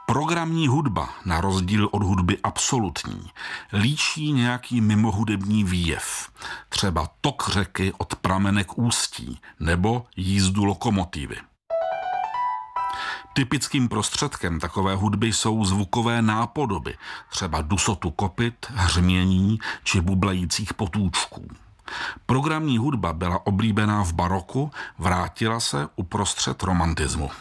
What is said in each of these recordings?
Programní hudba, na rozdíl od hudby absolutní, líčí nějaký mimohudební výjev, třeba tok řeky od pramenek ústí nebo jízdu lokomotivy. Typickým prostředkem takové hudby jsou zvukové nápodoby, třeba dusotu kopyt, hřmění či bublajících potůčků. Programní hudba byla oblíbená v baroku, vrátila se uprostřed romantismu.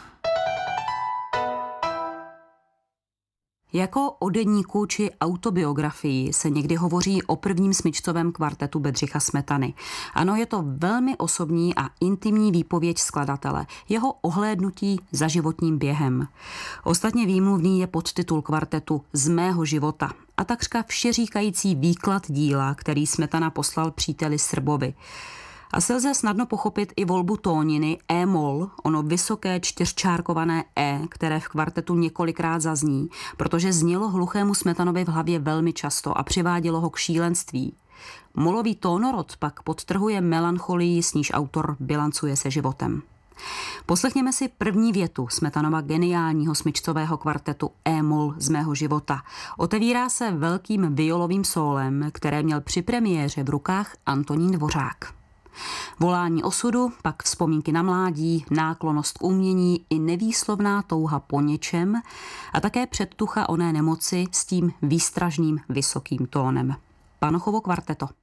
Jako o deníku či autobiografii se někdy hovoří o prvním smyčcovém kvartetu Bedřicha Smetany. Ano, je to velmi osobní a intimní výpověď skladatele, jeho ohlédnutí za životním během. Ostatně výmluvný je podtitul kvartetu Z mého života a takřka všeříkající výklad díla, který Smetana poslal příteli Srbovi. Asi lze snadno pochopit i volbu tóniny E-moll, ono vysoké čtyřčárkované E, které v kvartetu několikrát zazní, protože znělo hluchému Smetanovi v hlavě velmi často a přivádělo ho k šílenství. Molový tónorod pak podtrhuje melancholii, s níž autor bilancuje se životem. Poslechněme si první větu Smetanova geniálního smyčcového kvartetu E-moll Z mého života. Otevírá se velkým violovým sólem, které měl při premiéře v rukách Antonín Dvořák. Volání osudu, pak vzpomínky na mládí, náklonnost k umění i nevýslovná touha po něčem a také předtucha oné nemoci s tím výstražným vysokým tónem. Panochovo kvarteto.